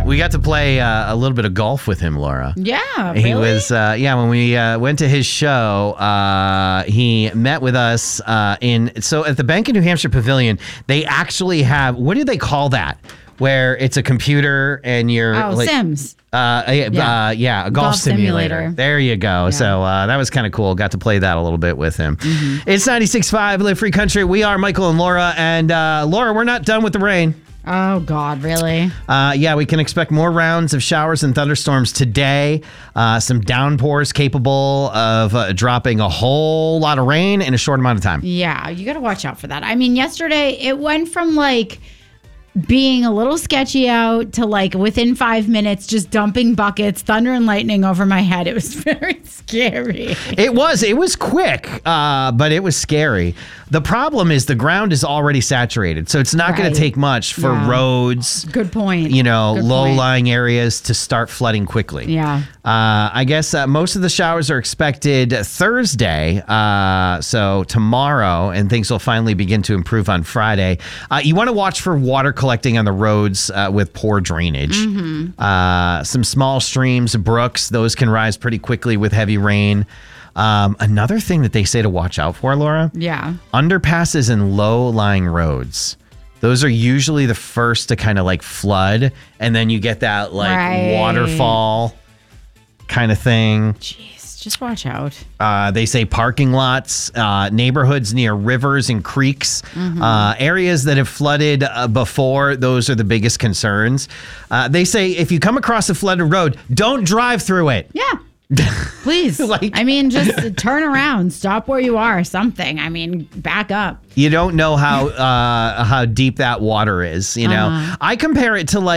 We got to play a little bit of golf with him, Laura. Yeah, He really? was, when we went to his show, he met with us so at the Bank of New Hampshire Pavilion, they actually have, what do they call that? Where it's a computer and you're Sims. A golf simulator. There you go. Yeah. So that was kind of cool. Got to play that a little bit with him. Mm-hmm. It's 96.5 Live Free Country. We are Michael and Laura. And Laura, we're not done with the rain. Oh, God, really? We can expect more rounds of showers and thunderstorms today. Some downpours capable of dropping a whole lot of rain in a short amount of time. Yeah, you got to watch out for that. I mean, yesterday it went from being a little sketchy out to within 5 minutes just dumping buckets, thunder and lightning over my head. It was very scary. It was quick, but it was scary. The problem is the ground is already saturated, so it's not going to take much for roads. Good point. Low-lying areas to start flooding quickly. Yeah. I guess most of the showers are expected Thursday, so tomorrow, and things will finally begin to improve on Friday. You want to watch for water collecting on the roads with poor drainage. Mm-hmm. Some small streams, brooks, those can rise pretty quickly with heavy rain. Another thing that they say to watch out for, Laura? Yeah. Underpasses and low-lying roads. Those are usually the first to kind of flood, and then you get that waterfall kind of thing. Jeez, just watch out. They say parking lots, neighborhoods near rivers and creeks, areas that have flooded before, those are the biggest concerns. They say if you come across a flooded road, don't drive through it. Yeah. Please. Just turn around, stop where you are, something. Back up. You don't know how deep that water is, you know. I compare it to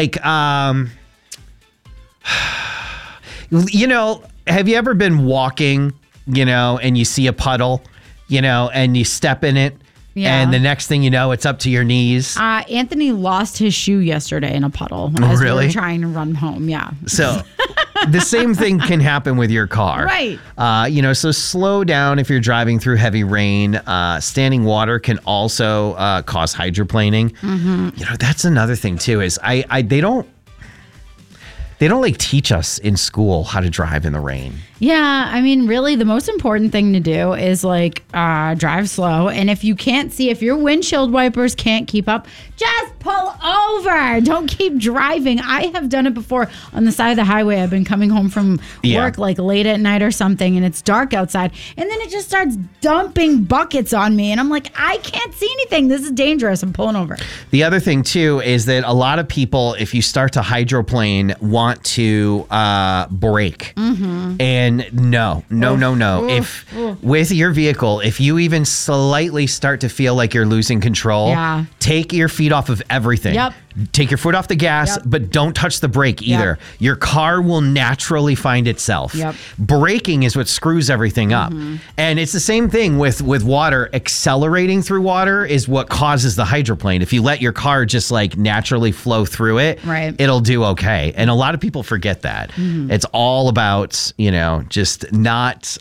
have you ever been walking, and you see a puddle, and you step in it? Yeah. And the next thing you know, it's up to your knees. Anthony lost his shoe yesterday in a puddle as we were trying to run home. Yeah. So the same thing can happen with your car. Right. So slow down if you're driving through heavy rain. Standing water can also cause hydroplaning. Mm-hmm. That's another thing too, is they don't teach us in school how to drive in the rain. Yeah, really, the most important thing to do is drive slow. And if you can't see, if your windshield wipers can't keep up, just pull over. Don't keep driving. I have done it before on the side of the highway. I've been coming home from work late at night or something, and it's dark outside. And then it just starts dumping buckets on me. And I'm like, I can't see anything. This is dangerous. I'm pulling over. The other thing, too, is that a lot of people, if you start to hydroplane, want to brake. Mm-hmm. And no. If with your vehicle, if you even slightly start to feel like you're losing control, take your feet off of everything. Yep. Take your foot off the gas, but don't touch the brake either. Yep. Your car will naturally find itself. Yep. Braking is what screws everything up. And it's the same thing with water. Accelerating through water is what causes the hydroplane. If you let your car just naturally flow through it, it'll do okay. And a lot of people forget that. It's all about, just not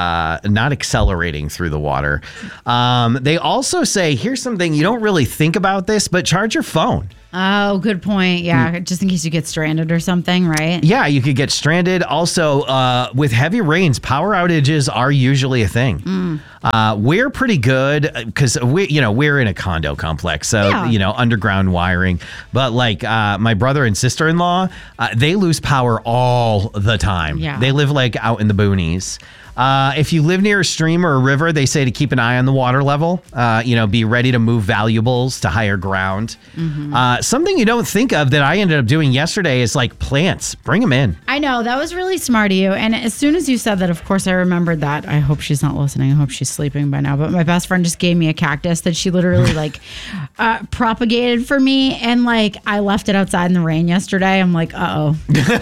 accelerating through the water. They also say, here's something you don't really think about this, but charge your phone. Oh, good point. Yeah, just in case you get stranded or something, right? Yeah, you could get stranded. Also, with heavy rains, power outages are usually a thing. We're pretty good because we're in a condo complex, so underground wiring. But my brother and sister-in-law, they lose power all the time. Yeah. They live out in the boonies. If you live near a stream or a river, they say to keep an eye on the water level. Be ready to move valuables to higher ground. Something you don't think of that I ended up doing yesterday is plants. Bring them in. I know. That was really smart of you. And as soon as you said that, of course, I remembered that. I hope she's not listening. I hope she's sleeping by now. But my best friend just gave me a cactus that she literally propagated for me. And I left it outside in the rain yesterday. I'm like, uh-oh.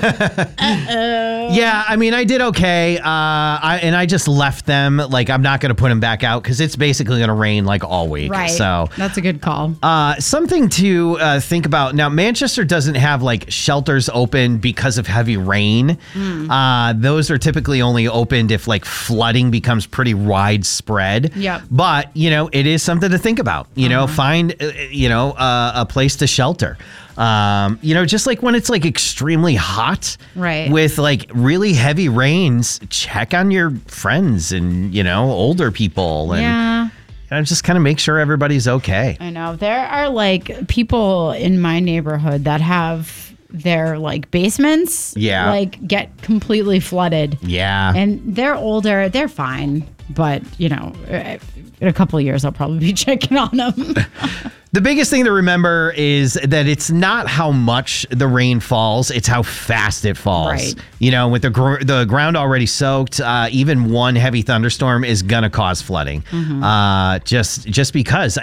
Yeah, I did okay. I just left them. I'm not going to put them back out because it's basically going to rain all week. Right. So that's a good call. Something to think about. Now, Manchester doesn't have shelters open because of heavy rain. Those are typically only opened if flooding becomes pretty widespread. Yep. But, it is something to think about. Find, a place to shelter. Just like when it's like extremely hot, right? With like really heavy rains, check on your friends and, older people and just kind of make sure everybody's okay. I know there are like people in my neighborhood that have their like basements like get completely flooded. Yeah. And they're older, they're fine, but in a couple of years I'll probably be checking on them. The biggest thing to remember is that it's not how much the rain falls, it's how fast it falls. Right. With the ground already soaked, even one heavy thunderstorm is going to cause flooding. Mm-hmm. Just because,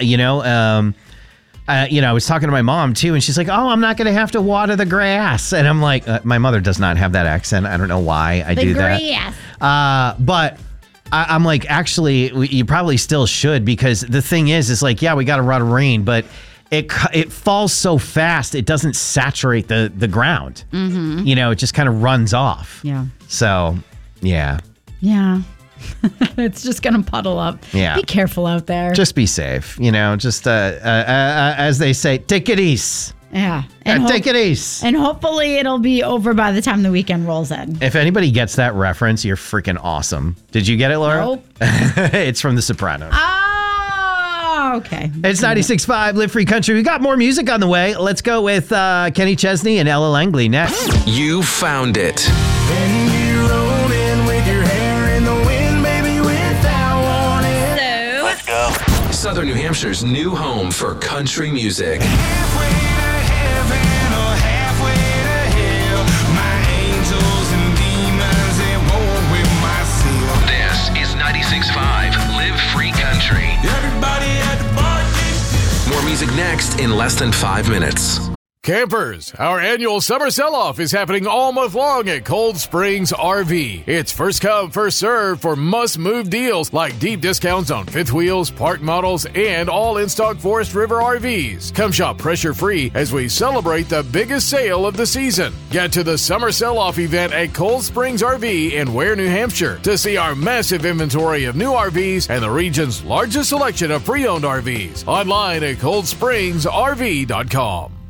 I was talking to my mom too, and she's like, "Oh, I'm not going to have to water the grass." And I'm like, my mother does not have that accent. I don't know why I do that. But I'm like, actually, you probably still should, because the thing is like, we got a lot of rain, but it falls so fast, it doesn't saturate the ground. Mm-hmm. It just kind of runs off. Yeah. So, yeah. Yeah. It's just going to puddle up. Yeah. Be careful out there. Just be safe. Just as they say, take it easy. Yeah. Take it easy. And hopefully it'll be over by the time the weekend rolls in. If anybody gets that reference, you're freaking awesome. Did you get it, Laura? Nope. It's from The Sopranos. Oh, okay. It's 96.5 Live Free Country. We got more music on the way. Let's go with Kenny Chesney and Ella Langley next. You found it. Southern New Hampshire's new home for country music. Halfway to heaven or halfway to hell, my angels and demons, they won't whip my seal. This is 96.5 Live Free Country. Everybody at the party. More music next in less than 5 minutes. Campers, our annual summer sell-off is happening all month long at Cold Springs RV. It's first come, first serve for must-move deals like deep discounts on fifth wheels, park models, and all in-stock Forest River RVs. Come shop pressure-free as we celebrate the biggest sale of the season. Get to the summer sell-off event at Cold Springs RV in Ware, New Hampshire to see our massive inventory of new RVs and the region's largest selection of pre-owned RVs. Online at coldspringsrv.com.